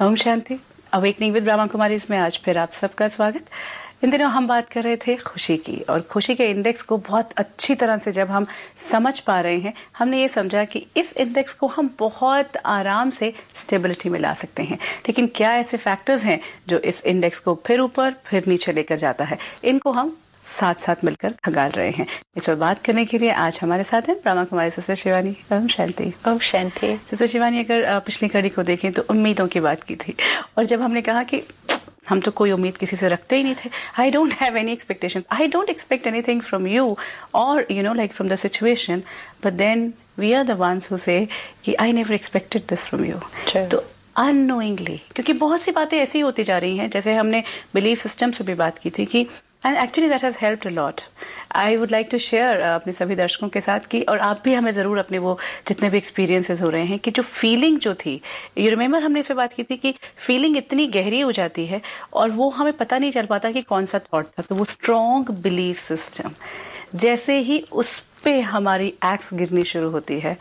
Om Shanti. Awakening with Brahma Kumari इसमें आज फिर आप सबका स्वागत। इन दिनों हम बात कर रहे थे खुशी की, और खुशी के इंडेक्स को बहुत अच्छी तरह से जब हम समझ पा रहे हैं, हमने ये समझा कि इस इंडेक्स को हम बहुत आराम से स्टेबिलिटी में ला सकते हैं। लेकिन क्या ऐसे फैक्टर्स हैं जो इस इंडेक्स को फिर ऊपर फिर नीचे लेकर जाता है? इनको हम साथ साथ मिलकर खंगाल रहे हैं। इस पर बात करने के लिए आज हमारे साथ हैं ब्रह्मा कुमारी सिस्टर शिवानी। ओम शांति। ओम शांति। सिस्टर शिवानी, अगर पिछली कड़ी को देखें तो उम्मीदों की बात की थी, और जब हमने कहा कि हम तो कोई उम्मीद किसी से रखते ही नहीं थे, I don't have any expectations, I don't expect anything from you और you know like from the situation, but then we are the ones who से कि I never expected this from you. तो अननोइंगली, क्योंकि बहुत सी बातें ऐसी होती जा रही हैं, जैसे हमने बिलीफ सिस्टम से भी बात की थी कि and actually that has helped a lot. I would like to share अपने सभी दर्शकों के साथ की, और आप भी हमें जरूर अपने वो जितने भी एक्सपीरियंसेस हो रहे हैं कि जो फीलिंग जो थी, यू रिमेम्बर हमने इस पे बात की थी कि फीलिंग इतनी गहरी हो जाती है और वो हमें पता नहीं चल पाता कि कौन सा थॉट था। तो वो स्ट्रॉन्ग बिलीफ सिस्टम जैसे ही उस पे हमारी एक्स गिरनी शुरू होती है,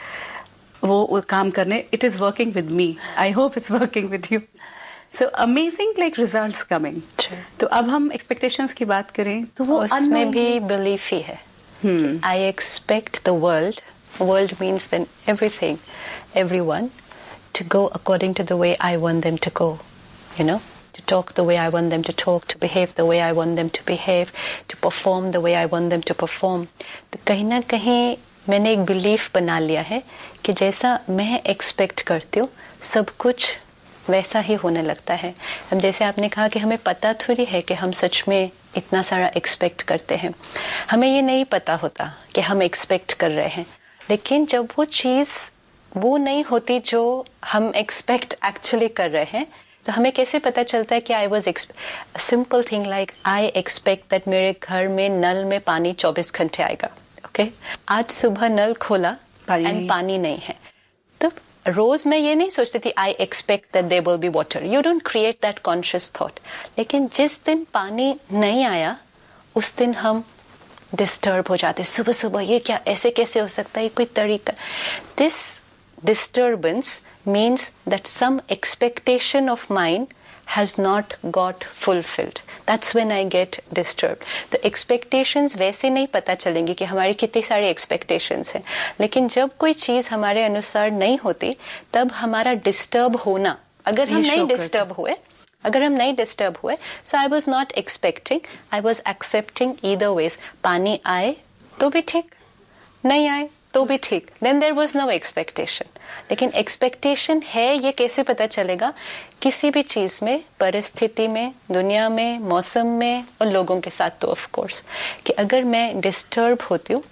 वो काम करने, it is working with me, I hope it's working with you. So amazing like results coming. तो अब हम expectations की बात करें तो वो उसमें भी belief ही है। I expect the world means then everything, everyone to go according to the way I want them to go, you know, to talk the way I want them to talk, to behave the way I want them to behave, to perform the way I want them to perform. तो कहीं ना कहीं मैंने एक belief बना लिया है कि जैसा मैं expect करती हूँ सब कुछ वैसा ही होने लगता है। अब जैसे आपने कहा कि हमें पता थोड़ी है कि हम सच में इतना सारा एक्सपेक्ट करते हैं, हमें ये नहीं पता होता कि हम एक्सपेक्ट कर रहे हैं। लेकिन जब वो चीज़ वो नहीं होती जो हम एक्सपेक्ट एक्चुअली कर रहे हैं, तो हमें कैसे पता चलता है कि I was simple thing like I expect that मेरे घर में नल में पानी 24 घंटे आएगा। ओके, आज सुबह नल खोला एंड पानी नहीं है, तो रोज मैं ये नहीं सोचती थी I expect that there will be water. You don't create that conscious thought. लेकिन जिस दिन पानी नहीं आया उस दिन हम डिस्टर्ब हो जाते, सुबह सुबह ये क्या, ऐसे कैसे हो सकता है, ये कोई तरीका। This disturbance means that some expectation of mind has not got fulfilled. That's when I get disturbed. तो expectations वैसे नहीं पता चलेंगी कि हमारी कितनी सारी expectations हैं, लेकिन जब कोई चीज़ हमारे अनुसार नहीं होती तब हमारा disturb होना, अगर हम नहीं disturb हुए, so I was not expecting, I was accepting either ways. पानी आए तो भी ठीक, नहीं आए तो भी ठीक, then there was no expectation. लेकिन expectation है, ये कैसे पता चलेगा? किसी भी चीज में, परिस्थिति में, दुनिया में, मौसम में और लोगों के साथ तो ऑफ कोर्स, कि अगर मैं डिस्टर्ब होती हूँ